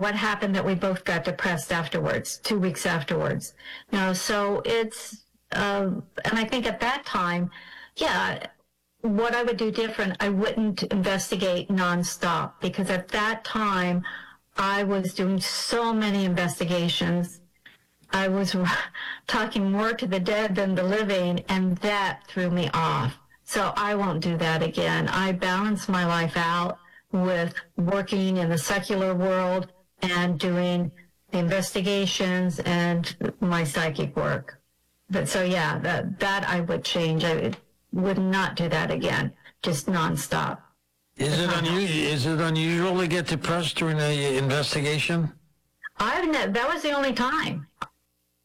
what happened that we both got depressed afterwards, 2 weeks afterwards. So it's, and I think at that time, yeah, what I would do different, I wouldn't investigate nonstop, because at that time I was doing so many investigations. I was talking more to the dead than the living, and that threw me off. So I won't do that again. I balance my life out with working in the secular world and doing the investigations and my psychic work. But so yeah, that I would change. I would not do that again, just nonstop. Is it unusual to get depressed during the investigation? That was the only time.